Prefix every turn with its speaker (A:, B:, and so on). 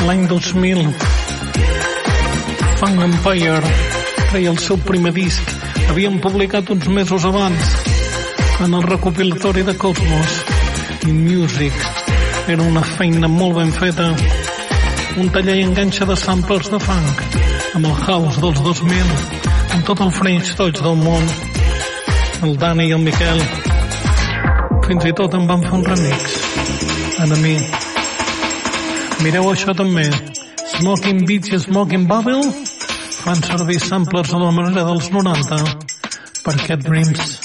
A: L'any 2000, Funk Empire treia el seu primer disc. Havien publicat uns mesos abans en el recopilatori de Cosmos. In Music era una feina molt ben feta, un taller i enganxa de samplers de funk amb el house dels 2000, amb tot el French touch del món. El Dani i el Miquel fins i tot en van fer un remix. Enemy. Mireu això també. Smoking Beach i Smoking Bubble fan servir samplers a la manera dels 90 per Cat Dreams.